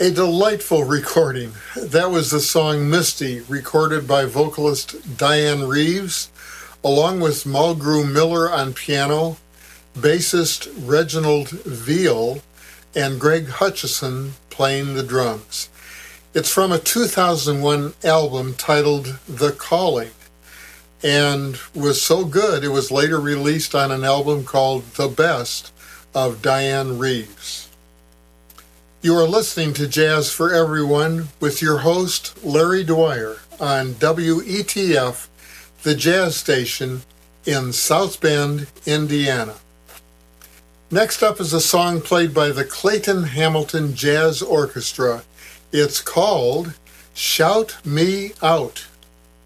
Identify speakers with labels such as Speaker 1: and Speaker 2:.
Speaker 1: A delightful recording. That was the song Misty, recorded by vocalist Diane Reeves, along with Mulgrew Miller on piano, bassist Reginald Veal, and Greg Hutchison playing the drums. It's from a 2001 album titled The Calling, and was so good it was later released on an album called The Best of Diane Reeves. You are listening to Jazz for Everyone with your host, Larry Dwyer, on WETF, the jazz station in South Bend, Indiana. Next up is a song played by the Clayton Hamilton Jazz Orchestra. It's called Shout Me Out.